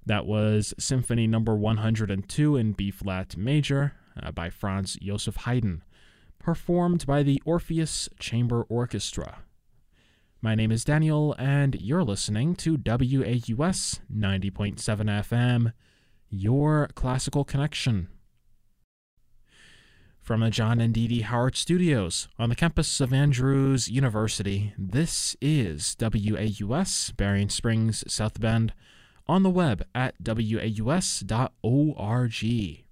That was Symphony Number 102 in B-flat major by Franz Joseph Haydn, performed by the Orpheus Chamber Orchestra. My name is Daniel, and you're listening to WAUS 90.7 FM, your classical connection. From the John and Dee Dee Howard Studios on the campus of Andrews University, this is WAUS, Berrien Springs, South Bend, on the web at waus.org.